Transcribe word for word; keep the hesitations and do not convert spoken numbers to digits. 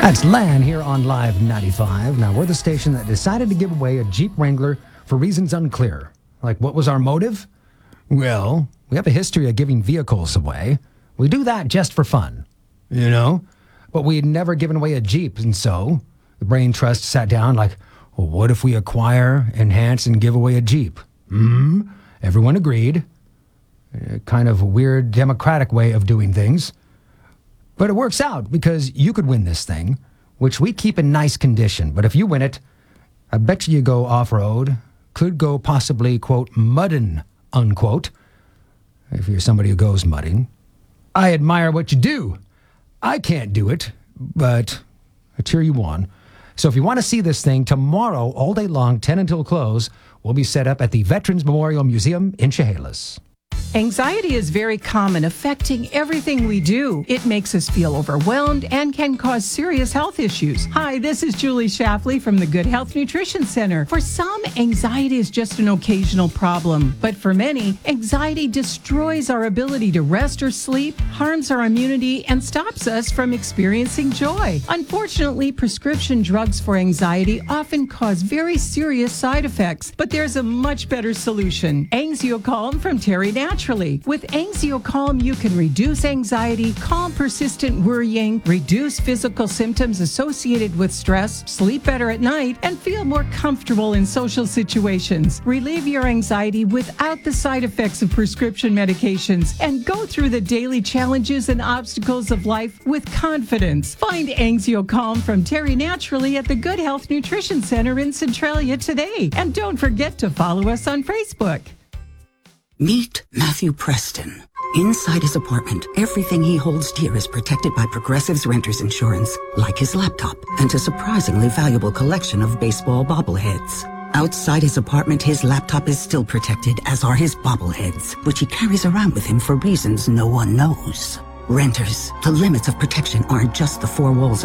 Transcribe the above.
That's Lan here on Live ninety-five. Now, we're the station that decided to give away a Jeep Wrangler for reasons unclear. Like, what was our motive? Well, we have a history of giving vehicles away. We do that just for fun, you know? But we had never given away a Jeep, and so the Brain Trust sat down like, well, what if we acquire, enhance, and give away a Jeep? Hmm? Everyone agreed. A kind of weird democratic way of doing things. But it works out because you could win this thing, which we keep in nice condition. But if you win it, I bet you you go off-road, could go possibly, quote, muddin', unquote, if you're somebody who goes mudding. I admire what you do. I can't do it, but I cheer you on. So if you want to see this thing, tomorrow, all day long, ten until close, we'll be set up at the Veterans Memorial Museum in Chehalis. Anxiety is very common, affecting everything we do. It makes us feel overwhelmed and can cause serious health issues. Hi, this is Julie Shafley from the Good Health Nutrition Center. For some, anxiety is just an occasional problem. But for many, anxiety destroys our ability to rest or sleep, harms our immunity, and stops us from experiencing joy. Unfortunately, prescription drugs for anxiety often cause very serious side effects. But there's a much better solution. Angziocalm from Terry Naturally. With Angziocalm, you can reduce anxiety, calm persistent worrying, reduce physical symptoms associated with stress, sleep better at night, and feel more comfortable in social situations. Relieve your anxiety without the side effects of prescription medications and go through the daily challenges and obstacles of life with confidence. Find Angziocalm from Terry Naturally at the Good Health Nutrition Center in Centralia today. And don't forget to follow us on Facebook. Meet Matthew Preston. Inside his apartment, everything he holds dear is protected by Progressive's Renters Insurance, like his laptop and a surprisingly valuable collection of baseball bobbleheads. Outside his apartment, his laptop is still protected, as are his bobbleheads, which he carries around with him for reasons no one knows. Renters, the limits of protection aren't just the four walls